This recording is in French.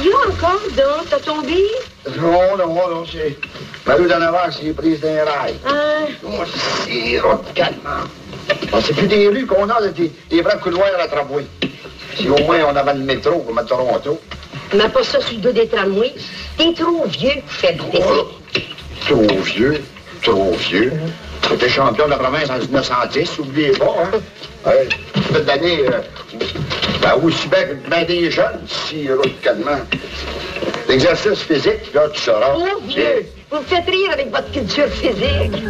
Tu as encore, donc? T'as tombé? Non, c'est... Ma rue d'en avant, c'est prise d'un rail. Ah. Oh, c'est calmement. C'est plus des rues qu'on a, des vrais couloirs à tramway. Si au moins on avait le métro comme à Toronto. Mais pas ça sur le dos des tramways. T'es trop vieux pour faire du vélo. Trop vieux. J'étais champion de la province en 1910, oubliez pas, hein? Ouais, cette année, aussi bien que ben des jeunes, si, calmement. L'exercice physique, là, tu sauras. Trop vieux. Vous me faites rire avec votre culture physique.